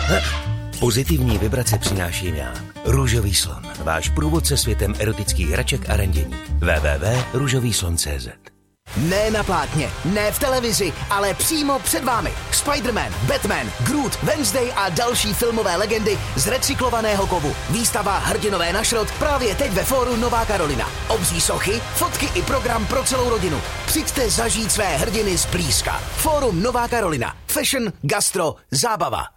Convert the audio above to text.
Pozitivní vibrace přináším já. Růžový slon, váš průvodce světem erotických hraček a randění. www.ružovýslon.cz. Ne na plátně, ne v televizi, ale přímo před vámi. Spider-Man, Batman, Groot, Wednesday a další filmové legendy z recyklovaného kovu. Výstava Hrdinové na šrot právě teď ve fóru Nová Karolina. Obří sochy, fotky i program pro celou rodinu. Přijďte zažít své hrdiny zblízka. Fórum Nová Karolina. Fashion, gastro, zábava.